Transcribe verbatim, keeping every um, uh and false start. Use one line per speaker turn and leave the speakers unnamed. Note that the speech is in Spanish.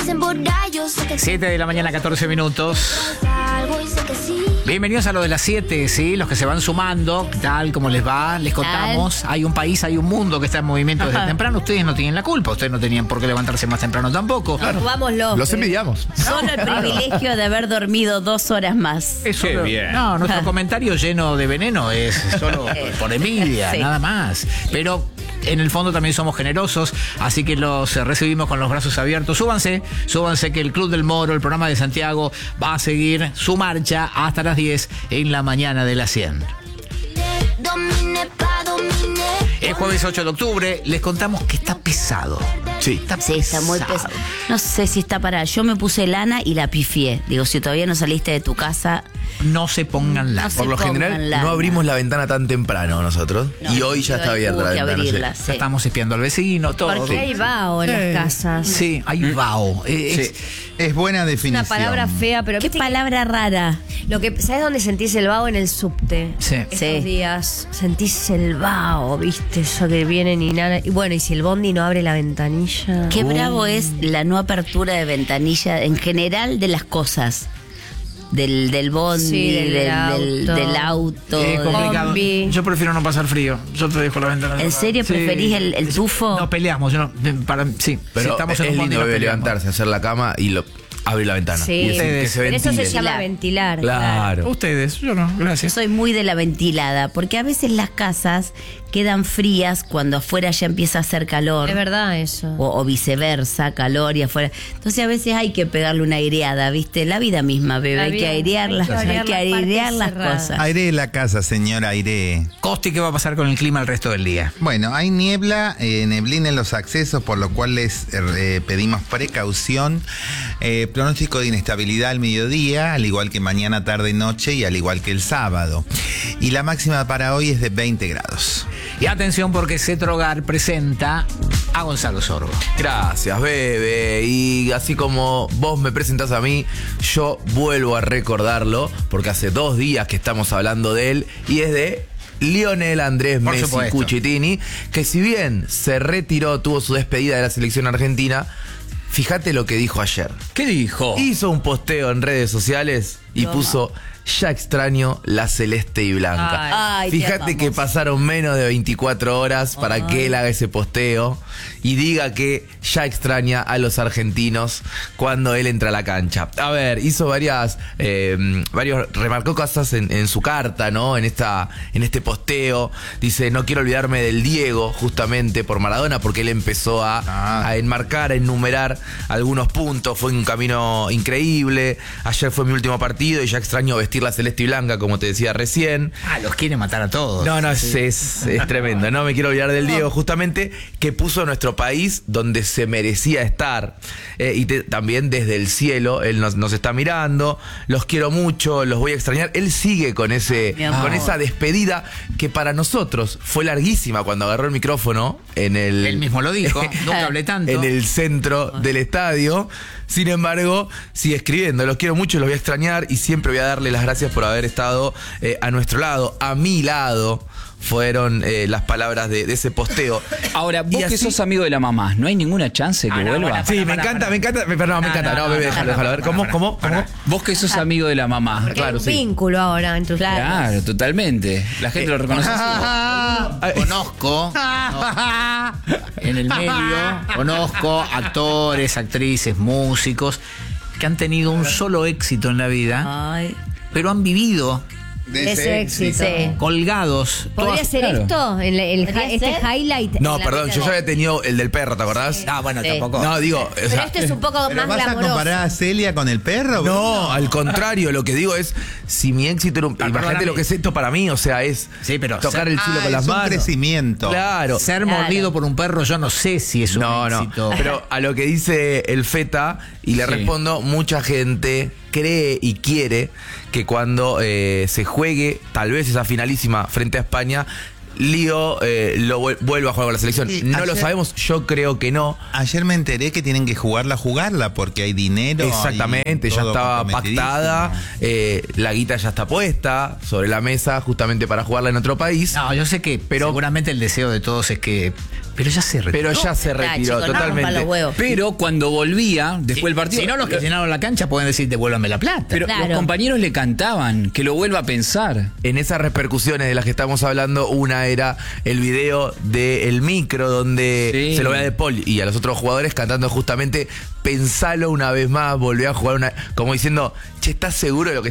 siete de la mañana, catorce minutos. Bienvenidos a lo de las siete, ¿sí? Los que se van sumando, ¿qué tal? ¿Cómo les va? Les contamos, hay un país, hay un mundo que está en movimiento desde Ajá. temprano. Ustedes no tienen la culpa, ustedes no tenían por qué levantarse más temprano tampoco.
Claro. Vámonos.
Los envidiamos.
Solo el privilegio de haber dormido dos horas más.
Eso Qué bien. No, nuestro comentario lleno de veneno es solo por envidia, sí. nada más. Pero en el fondo también somos generosos, así que los recibimos con los brazos abiertos. Súbanse, súbanse que el Club del Moro, el programa de Santiago, va a seguir su marcha hasta las diez en la mañana de las cien. El jueves ocho de octubre les contamos que está pesado.
Sí,
está, sí, está muy pesado. No sé si está para... Yo me puse lana y la pifié. Digo, si todavía no saliste de tu casa...
No se pongan lana.
No Por lo general, lana. no abrimos la ventana tan temprano nosotros. No, y hoy ya está abierta la ventana.
Abrirla,
sí.
Sí.
Estamos espiando al vecino, todo.
Porque hay vaho en sí. las casas.
Sí, hay vaho. Es,
sí. es buena definición.
Es una palabra fea, pero...
¿Qué palabra rara?
Lo que, ¿sabes dónde sentís el vaho? En el subte.
Sí.
Estos
sí.
días sentís el vaho, ¿viste? Eso que vienen y nada. Y bueno, y si el bondi no abre la ventanilla...
Qué uh. bravo es la no apertura de ventanilla en general de las cosas. Del, del bondi,
sí, del,
del,
auto.
Del, del auto.
Es complicado.
Combi.
Yo prefiero no pasar frío. Yo te dejo la ventana.
¿En serio
sí.
preferís el, el tufo?
No peleamos. Yo no, para, sí,
pero
si estamos
es
en un
lindo
bondi,
levantarse, hacer la cama y lo, abrir la ventana.
Sí,
y decir que se
pero eso se
ventile.
llama ventilar.
Claro.
claro.
Ustedes, yo no, gracias.
Yo soy muy de la ventilada, porque a veces las casas quedan frías cuando afuera ya empieza a hacer calor.
Es verdad eso.
O, o viceversa, calor y afuera. Entonces a veces hay que pegarle una aireada, ¿viste? La vida misma, bebé. La hay, vida, que airearlas, hay que airear, hay que airear las cerradas. Cosas.
Airee la casa, señora, airee.
Costi, ¿qué va a pasar con el clima el resto del día?
Bueno, hay niebla, eh, neblina en los accesos, por lo cual les eh, pedimos precaución. Eh, pronóstico de inestabilidad al mediodía, al igual que mañana, tarde y noche, y al igual que el sábado. Y la máxima para hoy es de veinte grados.
Y atención porque Cetrogar presenta a Gonzalo Sorgo.
Gracias, bebé. Y así como vos me presentás a mí, yo vuelvo a recordarlo, porque hace dos días que estamos hablando de él, y es de Lionel Andrés
Por
Messi
supuesto.
Cucitini, que si bien se retiró, tuvo su despedida de la selección argentina, fíjate lo que dijo ayer.
¿Qué dijo?
Hizo un posteo en redes sociales y
Toma.
puso: ya extraño la celeste y blanca.
Ay,
Fíjate que pasaron menos de veinticuatro horas para Ay. que él haga ese posteo y diga que ya extraña a los argentinos cuando él entra a la cancha. A ver, hizo varias, eh, varios, remarcó cosas en, en su carta, ¿no? En esta, en este posteo. Dice: no quiero olvidarme del Diego, justamente por Maradona, porque él empezó a, ah. a enmarcar, a enumerar algunos puntos. Fue un camino increíble. Ayer fue mi último partido y ya extraño vestir la celeste y blanca, como te decía recién.
Ah, los quiere matar a todos.
No, no,
sí.
es, es, es tremendo. No me quiero olvidar del Diego, justamente, que puso a nuestro país donde se merecía estar. Eh, y te, también desde el cielo, él nos, nos está mirando. Los quiero mucho, los voy a extrañar. Él sigue con, ese, con esa despedida que para nosotros fue larguísima cuando agarró el micrófono en el...
Él mismo lo dijo, nunca hablé tanto.
En el centro del estadio. Sin embargo, sigue escribiendo: los quiero mucho, los voy a extrañar y siempre voy a darle las gracias por haber estado eh, a nuestro lado, a mi lado. Fueron eh, las palabras de, de ese posteo.
Ahora, vos
así,
que sos amigo de la mamá, ¿no hay ninguna chance que
ah, no,
vuelva?
bueno,
sí,
para,
me
para,
encanta,
para.
me encanta. Perdón, no, me encanta. No, bebé, déjalo, déjalo. A ver, ¿cómo, cómo, cómo?
Vos que sos amigo de la mamá.
Porque
Claro,
hay un
sí.
vínculo ahora entre ustedes.
Claro, totalmente. La gente lo reconoce así.
Conozco no, en el medio, conozco actores, actrices, músicos que han tenido un solo éxito en la vida,
Ay.
pero han vivido
De
ese éxito. Sí.
colgados.
¿Podría
todas-
ser
claro.
esto? El, el,
¿Podría
este
ser?
highlight.
No,
en la
perdón,
vida
yo ya
de-
había tenido el del perro, ¿te acordás?
Ah, bueno,
Sí.
tampoco.
No, digo, o
Pero
sea,
este es un poco
¿Pero
más
vas a
glamoroso.
comparar a Celia con el perro?
no, al contrario, lo que digo es, si mi éxito era un...
Ah,
imagínate
perdóname.
lo que es esto para mí, o sea, es
Sí, pero
tocar
ser-
el cielo
Ah,
con las
es un
manos.
crecimiento.
Claro.
Ser
Claro.
mordido por un perro, yo no sé si es un
No, no,
éxito.
pero a lo que dice el Feta, y le
Sí.
respondo, mucha gente cree y quiere que cuando eh, se juegue tal vez esa finalísima frente a España, Lío eh, lo vuel- vuelva a jugar con la selección.
Sí,
No
ayer-
lo sabemos, yo creo que no.
Ayer me enteré que tienen que jugarla, jugarla, porque hay dinero.
Exactamente,
y
ya
todo
estaba
comprometidísimo.
pactada, eh, la guita ya está puesta sobre la mesa justamente para jugarla en otro país.
No, yo sé que pero seguramente el deseo de todos es que Pero ya se retiró.
Pero ya se
Está,
retiró,
chicos, no
totalmente.
rompan los huevos.
Pero cuando volvía, después del partido.
Si no, los que llenaron la cancha pueden decir, devuélvame la plata.
Pero
Claro.
los compañeros le cantaban que lo vuelva a pensar.
En esas repercusiones de las que estamos hablando, una era el video del micro donde
Sí.
se lo ve a De Paul y a los otros jugadores cantando justamente pensalo una vez más, volvé a jugar una, como diciendo, che, ¿estás seguro de lo que